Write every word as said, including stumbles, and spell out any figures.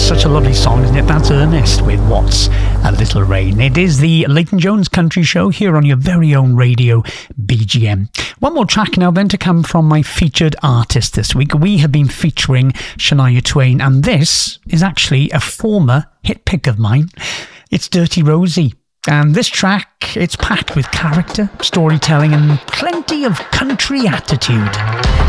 such a lovely song, isn't it? That's Ernest with What's a Little Rain. It is the Leighton Jones Country Show here on your very own radio B G M. One more track now then to come from my featured artist this week. We have been featuring Shania Twain, and this is actually a former hit pick of mine. It's Dirty Rosie. And this track, it's packed with character, storytelling, and plenty of country attitude.